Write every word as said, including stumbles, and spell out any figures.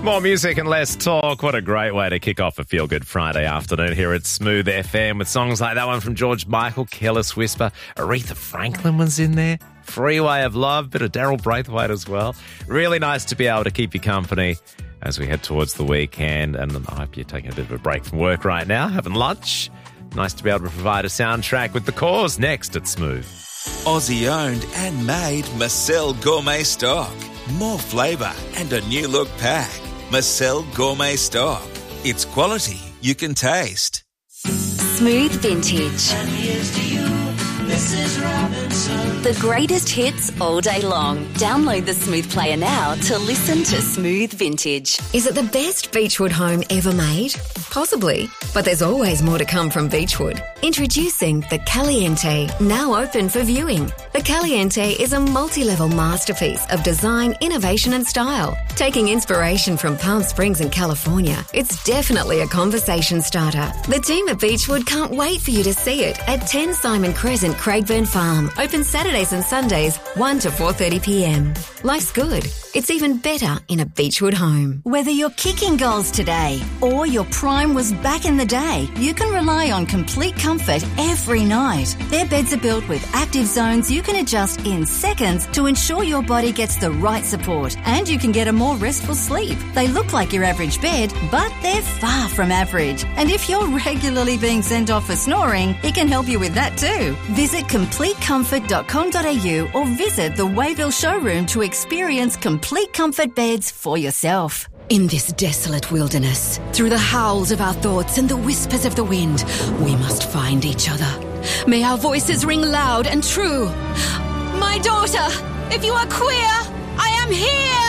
More music and less talk. What a great way to kick off a feel-good Friday afternoon here at Smooth F M with songs like that one from George Michael, Careless Whisper. Aretha Franklin was in there. Freeway of Love, bit of Daryl Braithwaite as well. Really nice to be able to keep you company as we head towards the weekend. And I hope you're taking a bit of a break from work right now, having lunch. Nice to be able to provide a soundtrack with The Cause next at Smooth. Aussie owned and made Marcel Gourmet Stock. More flavour and a new look pack. Marcel Gourmet Stock. It's quality you can taste. Smooth Vintage. And here's to you, Missus Robinson. The greatest hits all day long. Download the Smooth Player now to listen to Smooth Vintage. Is it the best Beechwood home ever made? Possibly, but there's always more to come from Beechwood. Introducing the Caliente, now open for viewing. The Caliente is a multi-level masterpiece of design, innovation and style. Taking inspiration from Palm Springs and California, it's definitely a conversation starter. The team at Beechwood can't wait for you to see it at ten Simon Crescent, Craigburn Farm. Open Saturdays and Sundays, one to four thirty p m. Life's good. It's even better in a Beechwood home. Whether you're kicking goals today or your prime was back in the day, you can rely on complete comfort every night. Their beds are built with active zones you can adjust in seconds to ensure your body gets the right support and you can get a more restful sleep. They look like your average bed, but they're far from average. And if you're regularly being sent off for snoring, it can help you with that too. Visit complete comfort dot com dot a u or visit the Wayville showroom to experience Complete Comfort beds for yourself. In this desolate wilderness, through the howls of our thoughts and the whispers of the wind, we must find each other. May our voices ring loud and true. My daughter, if you are queer, I am here!